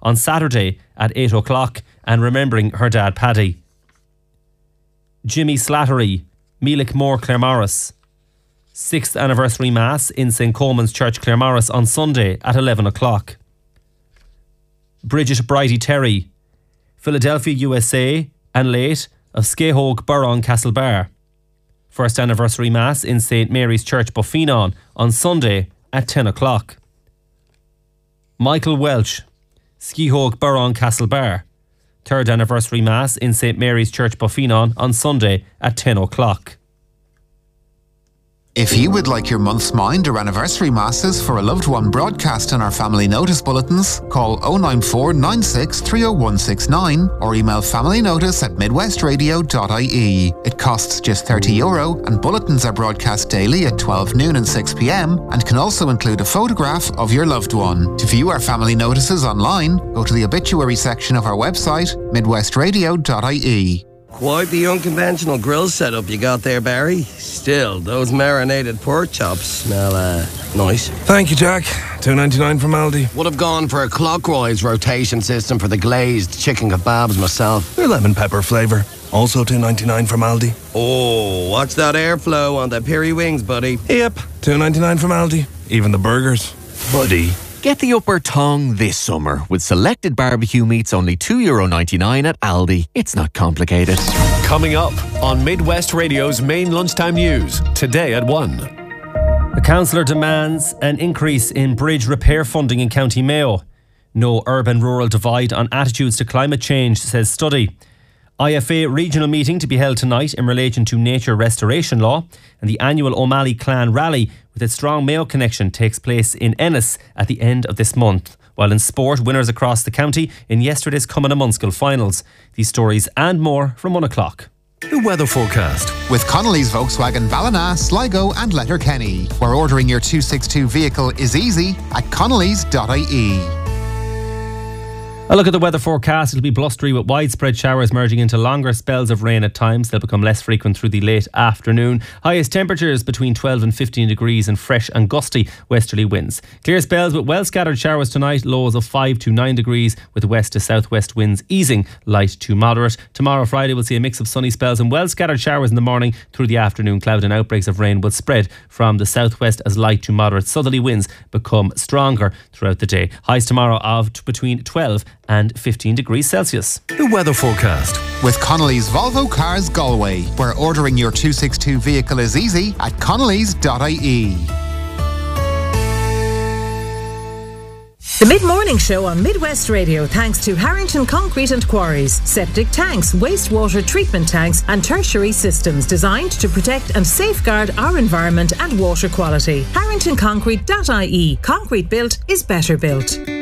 on Saturday at 8 o'clock and remembering her dad Paddy. Jimmy Slattery, Mealickmore, Claremorris. 6th anniversary Mass in St. Coleman's Church, Claremorris on Sunday at 11 o'clock. Bridget Brighty Terry, Philadelphia, USA, and late of Skehogue, Burron, Castlebar. 1st anniversary Mass in St. Mary's Church, Boffinon on Sunday at 10 o'clock. Michael Welch, Skehogue, Burron, Castlebar. 3rd anniversary Mass in St. Mary's Church, Boffinon on Sunday at 10 o'clock. If you would like your month's mind or anniversary masses for a loved one broadcast in our family notice bulletins, call 094 96 30169 or email familynotice@midwestradio.ie. It costs just €30 and bulletins are broadcast daily at 12 noon and 6 p.m. and can also include a photograph of your loved one. To view our family notices online, go to the obituary section of our website, midwestradio.ie. Quite the unconventional grill setup you got there, Barry. Still, those marinated pork chops smell, nice. Thank you, Jack. $2.99 from Aldi. Would have gone for a clockwise rotation system for the glazed chicken kebabs myself. They're lemon pepper flavour. Also $2.99 from Aldi. Oh, watch that airflow on the peri wings, buddy. Yep, $2.99 from Aldi. Even the burgers. Buddy. Get the upper tongue this summer with selected barbecue meats only €2.99 at Aldi. It's not complicated. Coming up on Midwest Radio's main lunchtime news, today at 1. The councillor demands an increase in bridge repair funding in County Mayo. No urban-rural divide on attitudes to climate change, says study. IFA regional meeting to be held tonight in relation to nature restoration law, and the annual O'Malley Clan rally with its strong Mayo connection takes place in Ennis at the end of this month. While in sport, winners across the county in yesterday's Cumann and Munskill finals. These stories and more from 1 o'clock. The weather forecast. With Connolly's Volkswagen Ballina, Sligo and Letterkenny, where ordering your 262 vehicle is easy at connellys.ie. A look at the weather forecast. It'll be blustery with widespread showers merging into longer spells of rain at times. They'll become less frequent through the late afternoon. Highest temperatures between 12 and 15 degrees and fresh and gusty westerly winds. Clear spells with well scattered showers tonight. Lows of 5 to 9 degrees with west to southwest winds easing light to moderate. Tomorrow, Friday, we'll see a mix of sunny spells and well scattered showers in the morning. Through the afternoon, cloud and outbreaks of rain will spread from the southwest as light to moderate southerly winds become stronger throughout the day. Highs tomorrow of between 12 and 15 degrees Celsius. The weather forecast. With Connolly's Volvo Cars Galway, where ordering your 262 vehicle is easy at connellys.ie. The Mid-Morning Show on Midwest Radio, thanks to Harrington Concrete and Quarries. Septic tanks, wastewater treatment tanks and tertiary systems designed to protect and safeguard our environment and water quality. HarringtonConcrete.ie. Concrete built is better built.